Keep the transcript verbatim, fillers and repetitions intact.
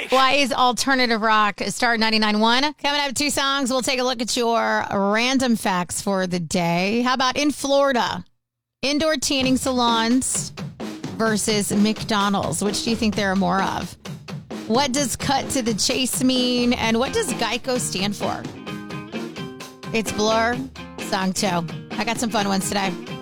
Why is alternative rock Star ninety-nine point one? Coming up, two songs. We'll take a look at your random facts for the day. How about in Florida? Indoor tanning salons versus McDonald's. Which do you think there are more of? What does cut to the chase mean? And what does Geico stand for? It's Blur, Song two. I got some fun ones today.